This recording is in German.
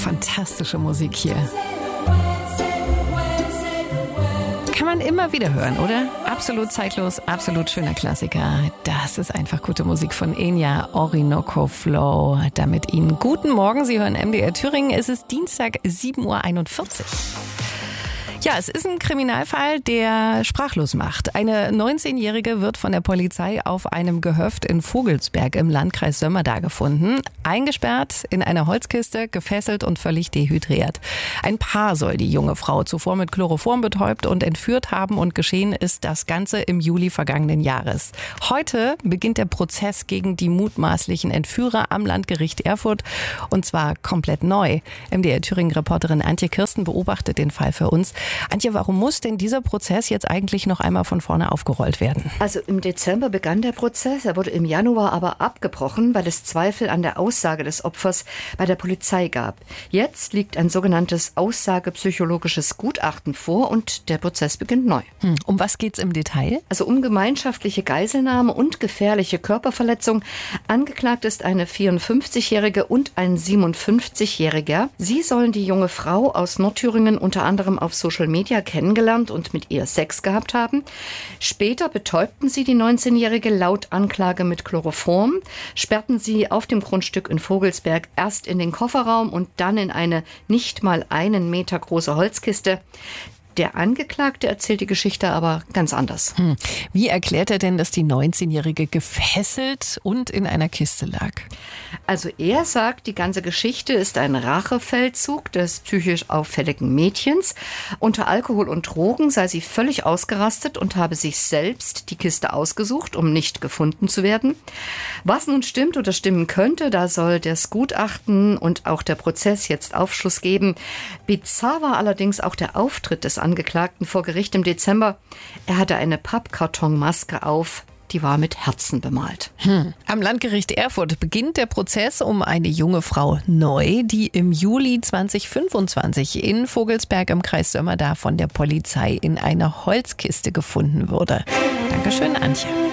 fantastische Musik hier. Kann man immer wieder hören, oder? Absolut zeitlos, absolut schöner Klassiker. Das ist einfach gute Musik von Enya, Orinoco Flow. Damit Ihnen guten Morgen. Sie hören MDR Thüringen. Es ist Dienstag, 7.41 Uhr. Ja, es ist ein Kriminalfall, der sprachlos macht. Eine 19-Jährige wird von der Polizei auf einem Gehöft in Vogelsberg im Landkreis Sömmerda gefunden. Eingesperrt in einer Holzkiste, gefesselt und völlig dehydriert. Ein Paar soll die junge Frau zuvor mit Chloroform betäubt und entführt haben, und geschehen ist das Ganze im Juli vergangenen Jahres. Heute beginnt der Prozess gegen die mutmaßlichen Entführer am Landgericht Erfurt, und zwar komplett neu. MDR Thüringen-Reporterin Antje Kirsten beobachtet den Fall für uns. Antje, warum muss denn dieser Prozess jetzt eigentlich noch einmal von vorne aufgerollt werden? Also im Dezember begann der Prozess, er wurde im Januar aber abgebrochen, weil es Zweifel an der Aussage des Opfers bei der Polizei gab. Jetzt liegt ein sogenanntes aussagepsychologisches Gutachten vor und der Prozess beginnt neu. Um was geht's im Detail? Also um gemeinschaftliche Geiselnahme und gefährliche Körperverletzung. Angeklagt ist eine 54-Jährige und ein 57-Jähriger. Sie sollen die junge Frau aus Nordthüringen unter anderem auf Social Media kennengelernt und mit ihr Sex gehabt haben. Später betäubten sie die 19-Jährige laut Anklage mit Chloroform, sperrten sie auf dem Grundstück in Vogelsberg erst in den Kofferraum und dann in eine nicht mal 1 Meter große Holzkiste. Der Angeklagte erzählt die Geschichte aber ganz anders. Wie erklärt er denn, dass die 19-Jährige gefesselt und in einer Kiste lag? Also er sagt, die ganze Geschichte ist ein Rachefeldzug des psychisch auffälligen Mädchens. Unter Alkohol und Drogen sei sie völlig ausgerastet und habe sich selbst die Kiste ausgesucht, um nicht gefunden zu werden. Was nun stimmt oder stimmen könnte, da soll das Gutachten und auch der Prozess jetzt Aufschluss geben. Bizarr war allerdings auch der Auftritt des Angeklagten vor Gericht im Dezember. Er hatte eine Pappkartonmaske auf, die war mit Herzen bemalt. Am Landgericht Erfurt beginnt der Prozess um eine junge Frau neu, die im Juli 2025 in Vogelsberg im Kreis Sömmerda von der Polizei in einer Holzkiste gefunden wurde. Dankeschön, Antje.